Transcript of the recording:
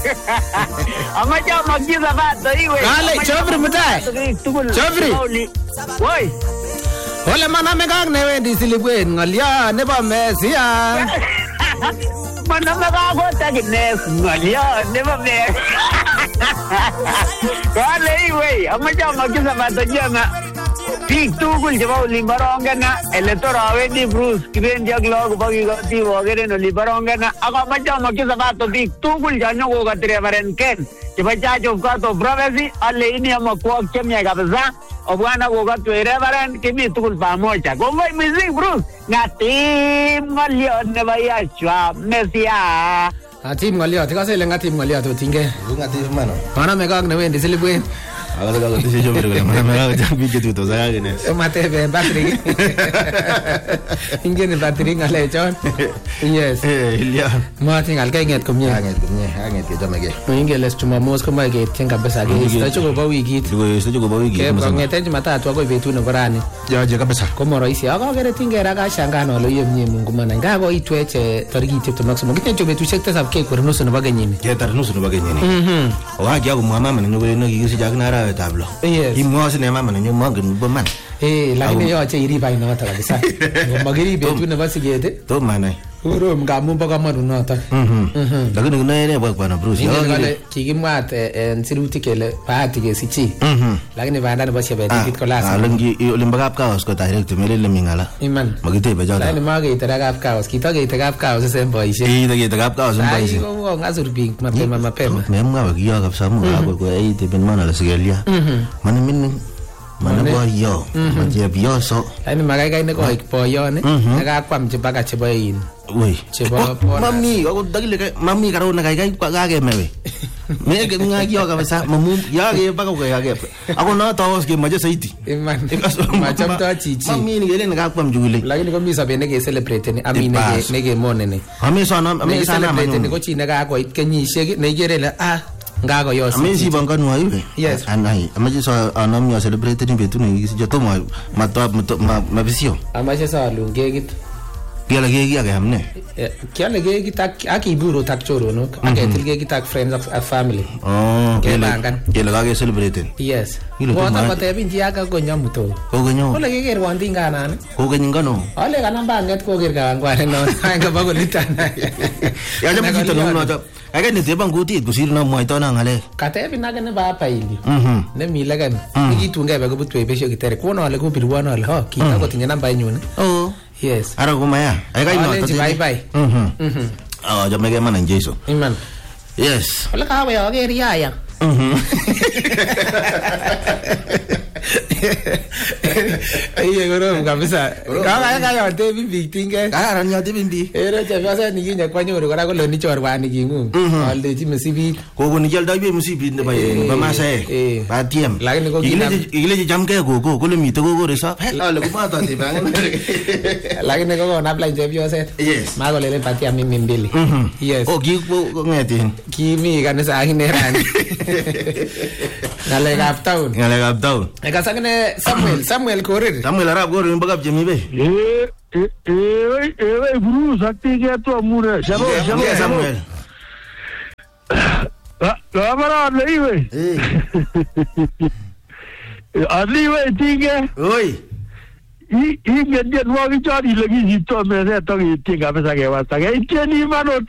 Amache amakyi Sabato iwe. Kale Chofri mutai. Chofri. Woi. Ole maname kang newendi silibwen ngolyo nebo Mesia. Maname kakot akine ngolyo nebo Mesia. Kale iwe, amache amakyi Sabato jana. Biik tugul chebo Olin Barongena, eletorawendi Bruce kibendi ak lagok bakikoti wokeren Olin Barongena, ak amache amakyi Sabato biik tugul chanyokokoti Reverend Ken chebo Church of God of Prophecy, aleini amakwok chemie kabisa obwana kokotwei Reverend kimi tugul pamoja. Kongoi mising Bruce, ngatim ngoliot nebo Yeshua Mesia. Ngatim ngoliot, ikase ile ngatim ngoliot otinge. Ngatim mano. Maname kang newendi silibwen. Ahora que te yo pero me ya vi que tú to sabes quién es. Mate ben Patrick. Ingen Patrick ngale chon. Yes. Ilya. Martin alkainget komye. Anget ke jamege. Ingen les Jumamos koma ke tenga kabisa ke. Stacho ko ba wikit. Stacho ko ba wikit. Ke ngete Jumatatu akoi betut nebo rani. Ya je kabisa. Komo rahisi. Akakere tingera kashangaa lo yemnye Mungu mana. Ngako itweche tariki 26. Ngite betushek tisab ke kwer nusu nebo kenyini. Ke tar nusu nebo kenyini. Owaje ako mama nenyo no kikisi jaknara tablo. Yes. Imwase ne mama nenyo mongen bo man. Lakini yoche iriba inoto kabisa. Ngomagiri betut nebo siget. To manai. Uro ngamun bo kamanut noto. Lakini kunaene bwana Bruce. Ngale kikimwat en sirutik kele bahati kesichi. Lakini banda nebo shebetit ko lazima. Alengi olimbakap chaos ko direct melele mingala. Iman. Magitebe jota. Lakini mageite kap chaos. Kitogeite kap chaos sen boishe. Kitogeite kap chaos sen boishe. Ko ngasur bing mapema. Memwa bakiyo kabisa mungu ko ai teben mana la sigelia. Mani min mana boyo. Maje bioso. Lakini magai ne ko boyone. Nakakwam chebaka cheboyin. Woi. Chebo mami ako dagile mami karo na kai kage mewe. Mege ngakyo kabisa mamu yage baka ko yage. Ako na tawas ke maje saiti. Iman. Macham to chichi. Mami ni gele nakakwam jugule. Lakini ko misa bene ke celebrate ni amine nege monene. Ami sana celebrate ni ko chi nega ko kenyisiek ne gerele ngako yosi. Ami si bangkan wa iwe. Yes. Anai. Amaje sa anam yo celebrate ni betu ni joto ma visio. Amaje sa lungegit. Kiala keki ake hamne. Kiala keki ak iburo tak choronok. Aketil keki tak friends ak family. Oh, kiala kake celebrate. Yes. Wata patebin ji aka ko nyamuto. Ko ganyo. Ole keker wandi ngana. Ko ganyo ngano. Ole kana banget ko ker ka ngwane no. Anga bago litana. Ya jamu kita no to. Aga ne tebang guti kusir na mo ito na ngale. Katebin na gane ba pa ili. Ne milagan. Ngi tunga ba go butwe besho kitere ko no ale ko birwana ale ha. Kita ko tinga namba nyune. Oh. Yes. Ara kumaya. Ay kay no. Bye bye. Ah, jam lagi mana Jesu. Iman. Yes. Wala ka ba ya riya. Iya guru kabisa. Kaya te bimbi tinge. Kaya ran yote bimbi. Era chafasa nikinya kwa nyoro kora ko loni chorwani kingu. Alde ji musibi. Ko ko nikal dai be musibi ne ba mase. Ba tiem. Lakini ko ile jam ke ko le mito ko resa. Ale ko mata te ba. Lakini ko na plan je biose. Yes. Ma ko le patia mimi mbili. Yes. Oh ki ko ngetin. Kimi kanisa hineran. Ngale kaptaun. Kasangene Samuel Korir. Samuel arab Korir mbagap jemi be. Bruce akti ke to amure. Shabo Samuel. Kamera leiwe. Aliwe tinge. Oi. I ngende nwa gichari legi jito meze to tinga pesa ke wasta. Ke ni mano